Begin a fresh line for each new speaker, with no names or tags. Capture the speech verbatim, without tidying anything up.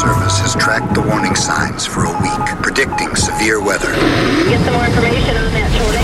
Service has tracked the warning signs for a week, predicting severe weather.
Get some more information on that tornado.